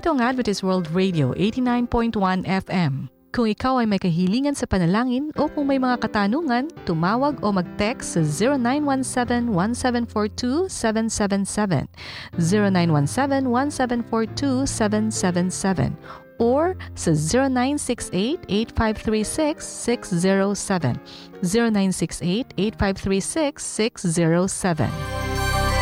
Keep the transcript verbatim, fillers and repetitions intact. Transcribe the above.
Ito ang Adventist World Radio eighty-nine point one F M. Kung ikaw ay may kahilingan sa panalangin o kung may mga katanungan, tumawag o mag-text sa zero nine one seven, one seven four two, seven seven seven, zero nine one seven, one seven four two, seven seven seven, or sa zero nine six eight, eight five three six, six zero seven, zero nine six eight, eight five three six, six zero seven.